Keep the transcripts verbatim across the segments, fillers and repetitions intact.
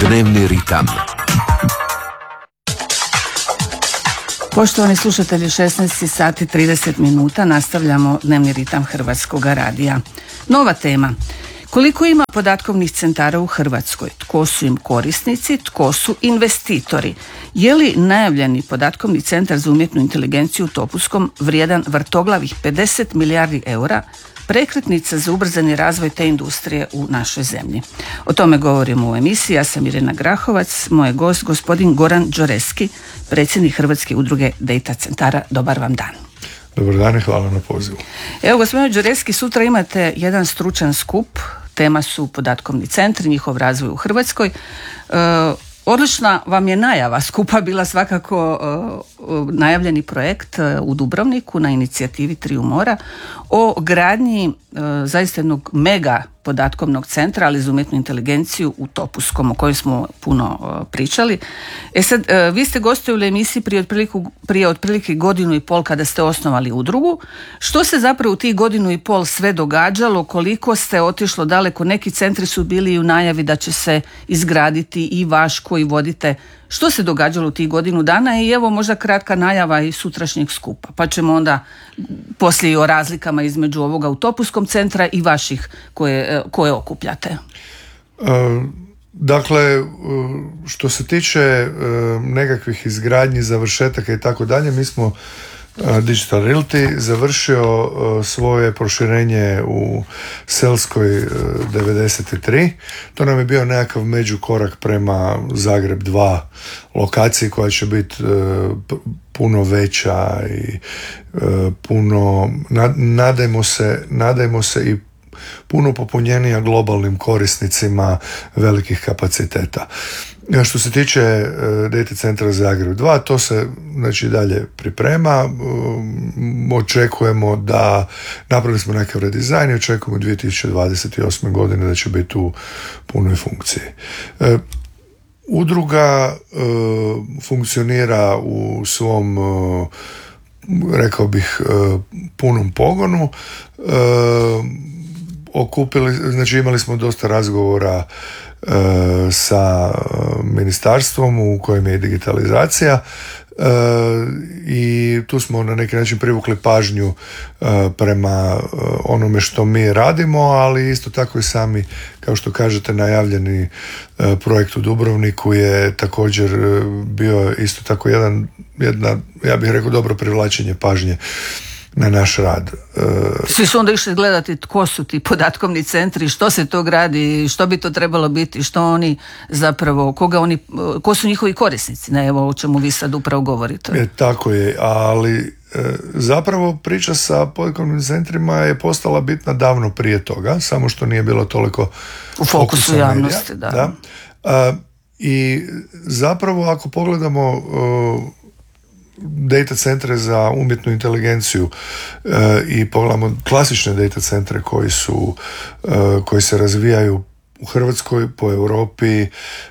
Dnevni ritam. Poštovani slušatelji, šesnaest sati trideset minuta, nastavljamo Dnevni ritam Hrvatskog radija. Nova tema. Koliko ima podatkovnih centara u Hrvatskoj? Tko su im korisnici? Tko su investitori? Je li najavljeni podatkovni centar za umjetnu inteligenciju u Topuskom vrijedan vrtoglavih pedeset milijardi eura prekretnica za ubrzani razvoj te industrije u našoj zemlji? O tome govorimo u emisiji. Ja sam Irena Grahovac, moj je gost gospodin Goran Đoreski, predsjednik Hrvatske udruge Data centara. Dobar vam dan. Dobar dan i hvala na pozivu. Evo, gospodine Đoreski, sutra imate jedan stručan skup, tema su podatkovni centri, njihov razvoj u Hrvatskoj. E, odlična vam je najava skupa bila svakako e, najavljeni projekt u Dubrovniku na inicijativi Triju mora o gradnji e, zaista jednog mega podatkovnog centra, ali za umjetnu inteligenciju u Topuskom, o kojem smo puno uh, pričali. E sad, uh, vi ste gostili u emisiji prije otprilike, prije otprilike godinu i pol kada ste osnovali udrugu. Što se zapravo u tih godinu i pol sve događalo, koliko ste otišlo daleko? Neki centri su bili i u najavi da će se izgraditi i vaš koji vodite. Što se događalo u tih godinu dana? I evo možda kratka najava i sutrašnjeg skupa. Pa ćemo onda poslije i o razlikama između ovoga u Topuskom centra i vaših koje, koje okupljate. Dakle, što se tiče nekakvih izgradnji, završetaka i tako dalje, mi smo Digital Realty završio svoje proširenje u Selskoj devedeset tri. To nam je bio nekakav međukorak prema Zagreb dva lokaciji koja će biti puno veća i puno, nadajmo se, nadajmo se i puno popunjenija globalnim korisnicima velikih kapaciteta. Što se tiče uh, Data centra Zagreb dva, to se znači dalje priprema. Um, očekujemo da napravili smo neke redizajn i očekujemo dvije tisuće dvadeset osme godine da će biti u punoj funkciji. Uh, udruga uh, funkcionira u svom uh, rekao bih uh, punom pogonu. Uh, okupili, znači imali smo dosta razgovora e, sa ministarstvom u kojem je digitalizacija e, i tu smo na neki način privukli pažnju e, prema onome što mi radimo, ali isto tako i sami, kao što kažete, najavljeni e, projekt u Dubrovniku je također bio isto tako jedan, jedna, ja bih rekao, dobro privlačenje pažnje na naš rad. Svi su onda išli gledati tko su ti podatkovni centri, što se to gradi, što bi to trebalo biti, što oni zapravo, koga oni, ko su njihovi korisnici, ne evo o čemu vi sad upravo govorite. E, tako je, ali e, zapravo priča sa podatkovnim centrima je postala bitna davno prije toga, samo što nije bilo toliko u fokusu javnosti. Da. Da. A, i zapravo ako pogledamo o, data centre za umjetnu inteligenciju e, i pogledamo klasične data centre koji su e, koji se razvijaju u Hrvatskoj, po Europi, e,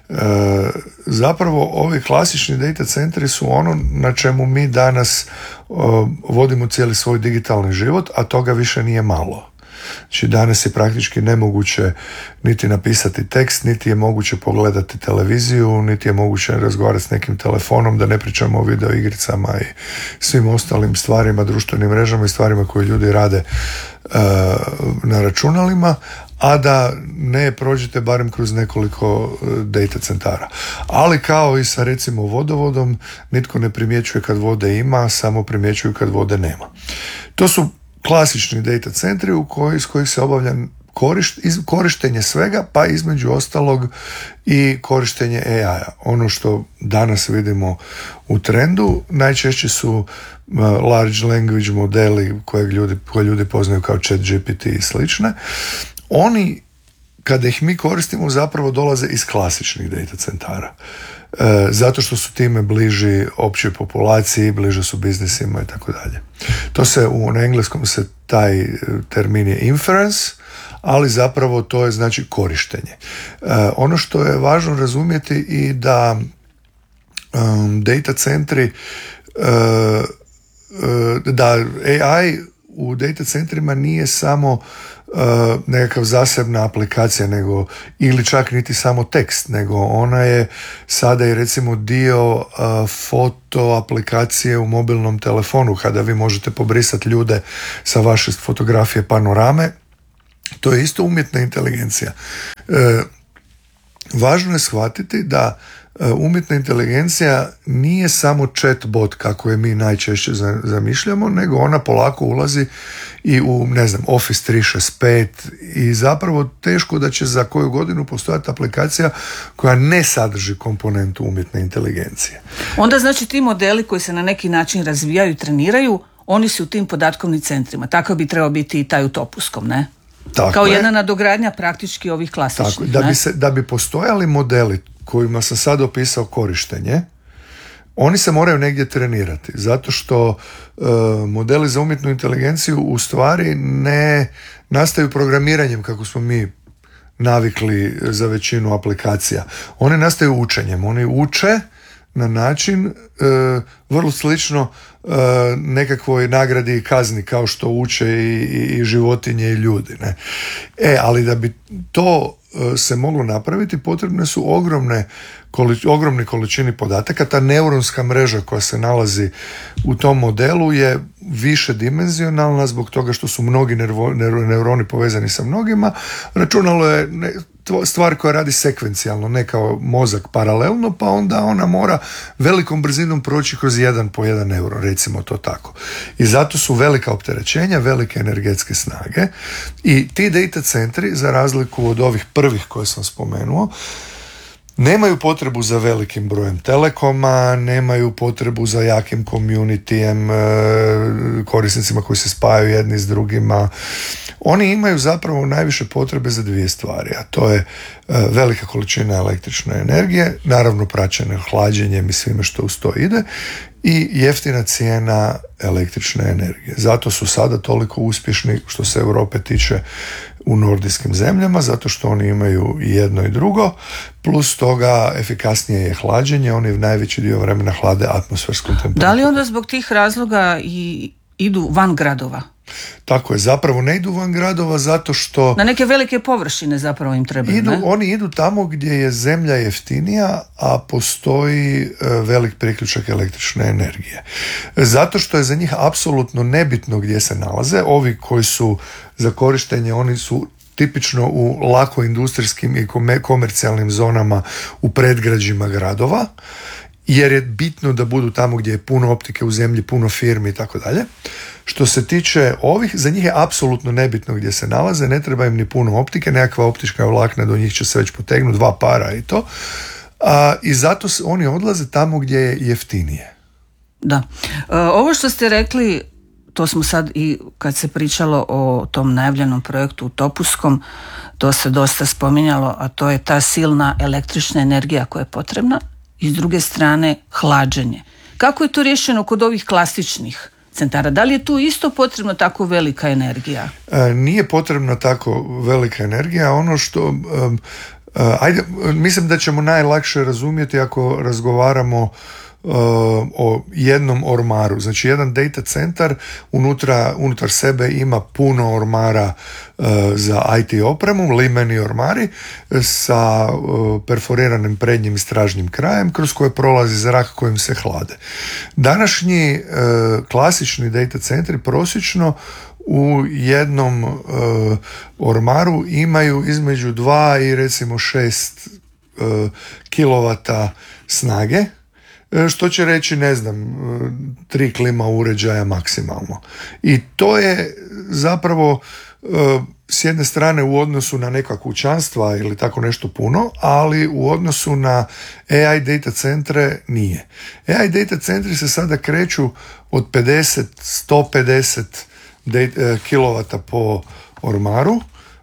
zapravo ovi klasični data centri su ono na čemu mi danas e, vodimo cijeli svoj digitalni život, a toga više nije malo. Znači danas je praktički nemoguće niti napisati tekst, niti je moguće pogledati televiziju, niti je moguće razgovarati s nekim telefonom, da ne pričamo o video igricama i svim ostalim stvarima, društvenim mrežama i stvarima koje ljudi rade uh, na računalima, a da ne prođete barem kroz nekoliko data centara. Ali kao i sa recimo vodovodom, nitko ne primjećuje kad vode ima, samo primjećuju kad vode nema. To su klasični data centri u koji, iz kojih se obavlja korišt, iz, korištenje svega, pa između ostalog i korištenje A I-a. Ono što danas vidimo u trendu najčešće su uh, large language modeli koje ljudi, koje ljudi poznaju kao chat G P T i slične. Oni, kada ih mi koristimo, zapravo dolaze iz klasičnih data centara. E, zato što su time bliži općoj populaciji, bliže su biznisima i tako dalje. To se u na engleskom se taj termin je inference, ali zapravo to je znači korištenje. E, ono što je važno razumjeti i da um, data centri uh, uh, da A I u data centrima nije samo uh, nekakav zasebna aplikacija, nego, ili čak niti samo tekst, nego ona je sada i recimo dio uh, foto aplikacije u mobilnom telefonu, kada vi možete pobrisati ljude sa vaše fotografije panorame. To je isto umjetna inteligencija. Uh, važno je shvatiti da umjetna inteligencija nije samo chatbot kako je mi najčešće zamišljamo, nego ona polako ulazi i u, ne znam, Office tri šezdeset pet i zapravo teško da će za koju godinu postojati aplikacija koja ne sadrži komponentu umjetne inteligencije. Onda znači ti modeli koji se na neki način razvijaju i treniraju, oni su u tim podatkovnim centrima. Tako bi trebao biti i taj u Topuskom, ne? Tako Kao je. jedna nadogradnja praktički ovih klasičnih. Tako, da, bi se, da bi postojali modeli kojima sam sad opisao korištenje, oni se moraju negdje trenirati, zato što e, modeli za umjetnu inteligenciju u stvari ne nastaju programiranjem kako smo mi navikli za većinu aplikacija. Oni nastaju učenjem, oni uče na način e, vrlo slično e, nekakvoj nagradi i kazni kao što uče i, i, i životinje i ljudi. Ne? E, ali da bi to se moglo napraviti, potrebne su ogromne, količ, ogromne količini podataka. Ta neuronska mreža koja se nalazi u tom modelu je više dimenzionalna zbog toga što su mnogi nervo, neuroni povezani sa mnogima. Računalo je ne, stvar koja radi sekvencijalno, ne kao mozak paralelno, pa onda ona mora velikom brzinom proći kroz jedan po jedan neuron, recimo to tako. I zato su velika opterećenja, velike energetske snage i ti data centri, za razliku od ovih prvih koje sam spomenuo, nemaju potrebu za velikim brojem telekoma, nemaju potrebu za jakim communitijem, korisnicima koji se spajaju jedni s drugima. Oni imaju zapravo najviše potrebe za dvije stvari, a to je velika količina električne energije, naravno praćene hlađenjem i svime što uz to ide, i jeftina cijena električne energije. Zato su sada toliko uspješni što se Europe tiče u nordijskim zemljama, zato što oni imaju i jedno i drugo, plus toga efikasnije je hlađenje, oni najveći dio vremena hlade atmosferskom temperaturom. Da li onda zbog tih razloga i idu van gradova? Tako je, zapravo ne idu van gradova zato što... Na neke velike površine zapravo im trebaju, idu, ne? Oni idu tamo gdje je zemlja jeftinija, a postoji velik priključak električne energije. Zato što je za njih apsolutno nebitno gdje se nalaze. Ovi koji su za korištenje, oni su tipično u lako industrijskim i komercijalnim zonama u predgrađima gradova, jer je bitno da budu tamo gdje je puno optike u zemlji, puno firmi i tako dalje. Što se tiče ovih, za njih je apsolutno nebitno gdje se nalaze, ne treba im ni puno optike, nekakva optička vlakna do njih će se već potegnuti, dva para i to. A, i zato oni odlaze tamo gdje je jeftinije. Da. E, ovo što ste rekli, to smo sad i kad se pričalo o tom najavljenom projektu u Topuskom, to se dosta spominjalo, a to je ta silna električna energija koja je potrebna i s druge strane hlađenje. Kako je to riješeno kod ovih klasičnih centara? Da li je tu isto potrebno tako velika energija? E, nije potrebna tako velika energija. Ono što um, uh, ajde, mislim da ćemo najlakše razumjeti ako razgovaramo Uh, o jednom ormaru. Znači jedan data centar unutra, unutar sebe ima puno ormara uh, za I T opremu, limeni ormari sa uh, perforiranim prednjim i stražnjim krajem kroz koje prolazi zrak kojim se hlade. Današnji uh, klasični data centri prosječno u jednom uh, ormaru imaju između dva i recimo šest uh, kilovata snage, što će reći, ne znam, tri klima uređaja maksimalno. I to je zapravo s jedne strane u odnosu na neka kućanstva ili tako nešto puno, ali u odnosu na A I data centre nije. A I data centri se sada kreću od pedeset do sto pedeset kilovata po ormaru,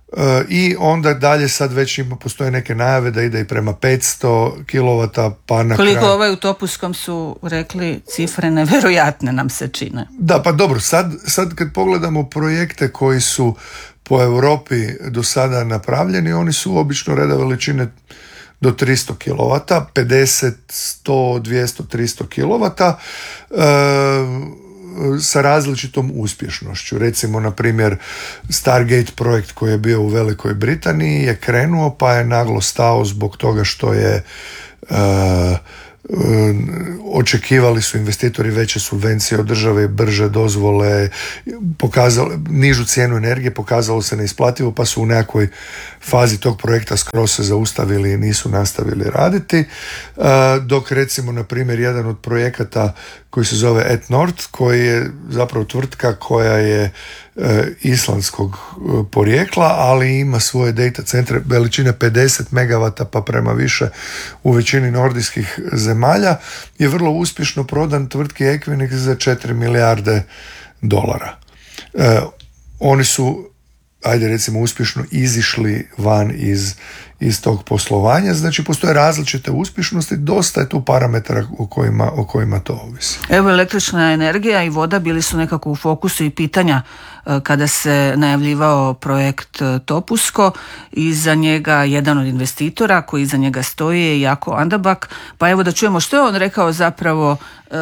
i onda dalje sad već ima, postoje neke najave da ide i prema petsto kilovata pa na Koliko kraju... ovaj u Topuskom su rekli cifre nevjerojatne nam se čine. Da, pa dobro, sad, sad kad pogledamo projekte koji su po Europi do sada napravljeni, oni su obično reda veličine do tristo kilovata, pedeset, sto, dvjesto, tristo kilovata. E, sa različitom uspješnošću. Recimo, na primjer, Stargate projekt koji je bio u Velikoj Britaniji je krenuo pa je naglo stao zbog toga što je uh, očekivali su investitori veće subvencije od države, brže dozvole, pokazali, nižu cijenu energije, pokazalo se neisplativo, pa su u nekakvoj fazi tog projekta skroz se zaustavili i nisu nastavili raditi. Dok recimo, na primjer, jedan od projekata koji se zove etNord, koji je zapravo tvrtka koja je islandskog porijekla, ali ima svoje data centre veličine pedeset megavata pa prema više u većini nordijskih zemalja, je vrlo uspješno prodan tvrtki Equinix za četiri milijarde dolara. E, oni su, ajde recimo, uspješno izišli van iz, iz tog poslovanja. Znači, postoje različite uspješnosti, dosta je tu parametara o kojima, o kojima to ovisi. Evo, električna energija i voda bili su nekako u fokusu i pitanja kada se najavljivao projekt Topusko, i za njega jedan od investitora koji iza njega stoji je Jako Andabak. Pa evo da čujemo što je on rekao zapravo e,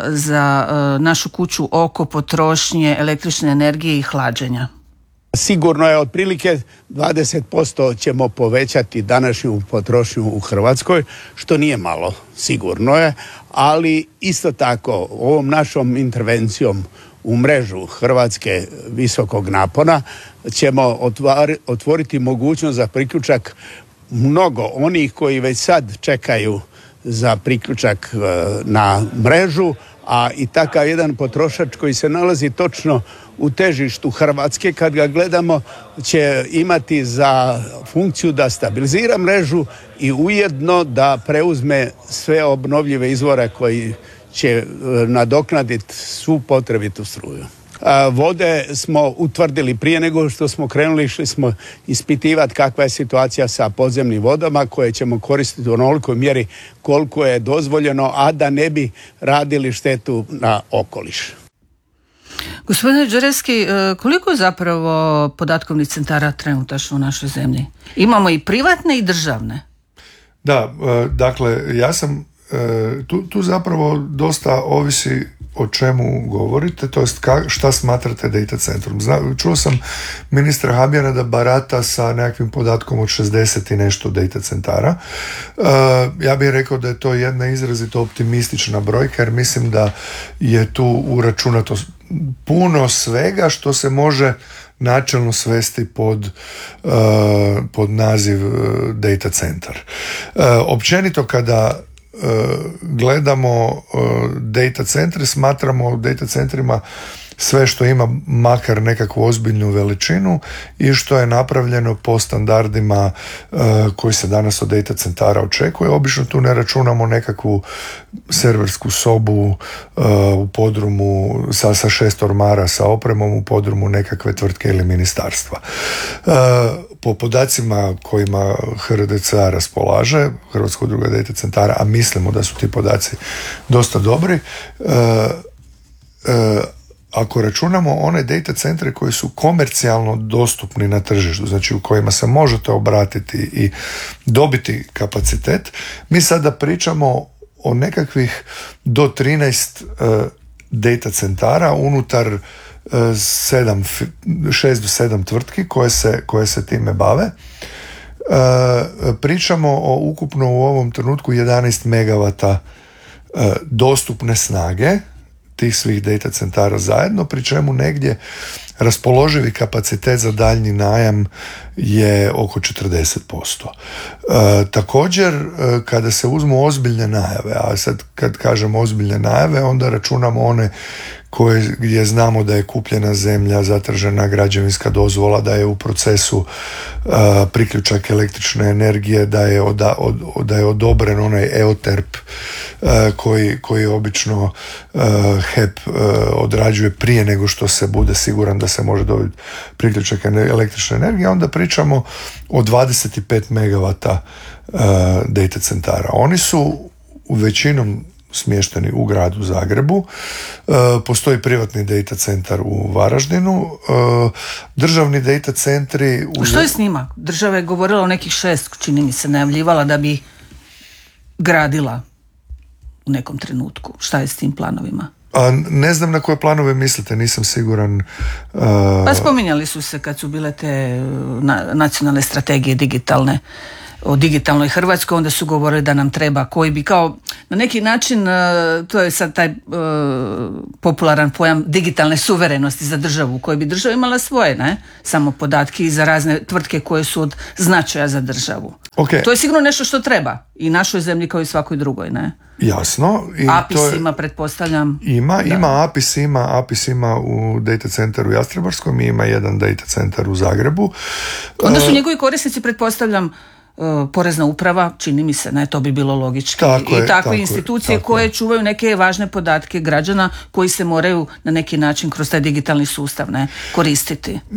za e, našu kuću oko potrošnje električne energije i hlađenja. Sigurno je otprilike dvadeset posto ćemo povećati današnju potrošnju u Hrvatskoj, što nije malo, sigurno je, ali isto tako ovom našom intervencijom u mrežu Hrvatske visokog napona ćemo otvari, otvoriti mogućnost za priključak mnogo onih koji već sad čekaju za priključak na mrežu, a i takav jedan potrošač koji se nalazi točno u težištu Hrvatske, kad ga gledamo, će imati za funkciju da stabilizira mrežu i ujedno da preuzme sve obnovljive izvore koji će nadoknaditi svu potrebitu struju. Vode smo utvrdili prije nego što smo krenuli, išli smo ispitivati kakva je situacija sa podzemnim vodama koje ćemo koristiti u onolikoj mjeri koliko je dozvoljeno, a da ne bi radili štetu na okoliš. Gospodine Đureski, koliko je zapravo podatkovnih centara trenutačno u našoj zemlji? Imamo i privatne i državne. Da, dakle, ja sam tu, tu zapravo dosta ovisi o čemu govorite, to jest šta smatrate data centrom. Zna, čuo sam ministra Habijana da barata sa nekakvim podatkom od šezdeset i nešto data centara. Uh, ja bih rekao da je to jedna izrazito optimistična brojka, jer mislim da je tu uračunato puno svega što se može načelno svesti pod, uh, pod naziv uh, data centar. Uh, općenito kada gledamo uh, data centre, smatramo u data centrima sve što ima makar nekakvu ozbiljnu veličinu i što je napravljeno po standardima uh, koji se danas od data centara očekuje. Obično tu ne računamo nekakvu serversku sobu uh, u podrumu sa, sa šest ormara sa opremom u podrumu nekakve tvrtke ili ministarstva. Uh, po podacima kojima H R D C A raspolaže, Hrvatska udruga data centara, a mislimo da su ti podaci dosta dobri, uh, uh, ako računamo one data centre koji su komercijalno dostupni na tržištu, znači u kojima se možete obratiti i dobiti kapacitet, mi sada pričamo o nekakvih do trinaest uh, data centara unutar uh, sedam, šest do sedam tvrtki koje se, koje se time bave. Uh, pričamo o ukupno u ovom trenutku jedanaest megavata uh, dostupne snage tih svih data centara zajedno, pri čemu negdje raspoloživi kapacitet za daljnji najam je oko četrdeset posto. E, također, e, kada se uzmu ozbiljne najave, a sad kad kažem ozbiljne najave, onda računamo one koje, gdje znamo da je kupljena zemlja, zatražena građevinska dozvola, da je u procesu uh, priključak električne energije, da je, oda, od, da je odobren onaj EOTERP uh, koji, koji obično uh, H E P uh, odrađuje prije nego što se bude siguran da se može dobiti priključak električne energije, onda pričamo o dvadeset pet megavata uh, data centara. Oni su u većinom smješteni u gradu Zagrebu. E, postoji privatni data centar u Varaždinu. E, državni data centri... U... Što je s njima? Država je govorila o nekih šest, čini mi se, najavljivala da bi gradila u nekom trenutku. Šta je s tim planovima? A ne znam na koje planove mislite, nisam siguran. Uh... Pa spominjali su se kad su bile te na, nacionalne strategije digitalne, o digitalnoj Hrvatskoj, onda su govorili da nam treba koji bi kao na neki način, to je sad taj uh, popularan pojam digitalne suverenosti za državu, koji bi država imala svoje, ne, samo podatke i za razne tvrtke koje su od značaja za državu. Okay. To je sigurno nešto što treba i našoj zemlji kao i svakoj drugoj, ne? Jasno. I APIS to je, ima, pretpostavljam. Ima, da. ima APIS, ima APIS ima u data centru u Jastrebarskom, ima jedan data centar u Zagrebu. Onda su njegovi korisnici, pretpostavljam, Porezna uprava, čini mi se, ne, to bi bilo logički. Tako I je, takve tako institucije je, koje je. čuvaju neke važne podatke građana koji se moraju na neki način kroz taj digitalni sustav, ne, koristiti.